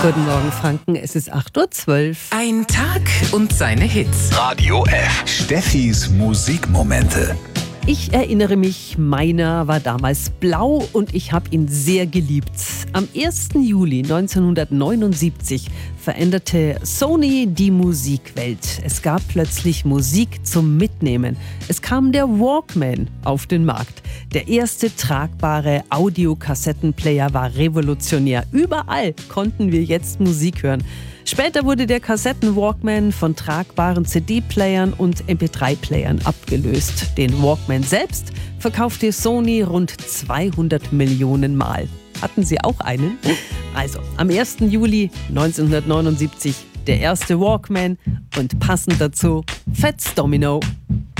Guten Morgen, Franken. Es ist 8:12 Uhr. Ein Tag und seine Hits. Radio F. Steffis Musikmomente. Ich erinnere mich, meiner war damals blau und ich habe ihn sehr geliebt. Am 1. Juli 1979 veränderte Sony die Musikwelt. Es gab plötzlich Musik zum Mitnehmen. Es kam der Walkman auf den Markt. Der erste tragbare Audiokassettenplayer war revolutionär. Überall konnten wir jetzt Musik hören. Später wurde der Kassetten-Walkman von tragbaren CD-Playern und MP3-Playern abgelöst. Den Walkman selbst verkaufte Sony rund 200 Millionen Mal. Hatten Sie auch einen? Also, am 1. Juli 1979 der erste Walkman und passend dazu Fats Domino.